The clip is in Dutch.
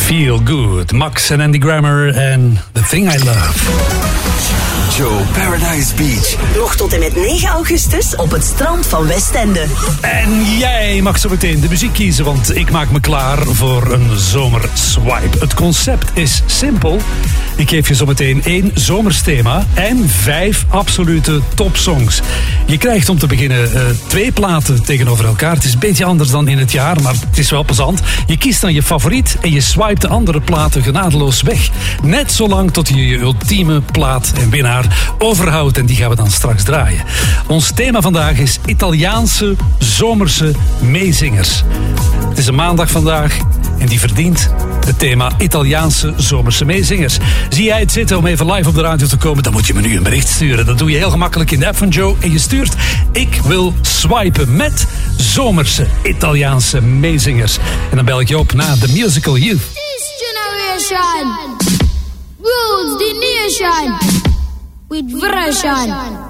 Feel Good. Max en Andy Grammer en The Thing I Love. Joe Paradise Beach. Nog tot en met 9 augustus op het strand van Westende. En jij mag zo meteen de muziek kiezen, want ik maak me klaar voor een zomerswipe. Het concept is simpel. Ik geef je zo meteen 1 zomersthema en 5 absolute topsongs. Je krijgt om te beginnen 2 platen tegenover elkaar. Het is een beetje anders dan in het jaar, maar het is wel plezant. Je kiest dan je favoriet en je swipet de andere platen genadeloos weg. Net zolang tot je ultieme plaat en winnaar overhoudt. En die gaan we dan straks draaien. Ons thema vandaag is Italiaanse zomerse meezingers. Het is een maandag vandaag en die verdient het thema Italiaanse zomerse meezingers. Zie jij het zitten om even live op de radio te komen? Dan moet je me nu een bericht sturen. Dat doe je heel gemakkelijk in de app van Joe. En je stuurt: ik wil swipen met zomerse Italiaanse meezingers. En dan bel ik je op na The Musical Youth. This generation rules the nation with version.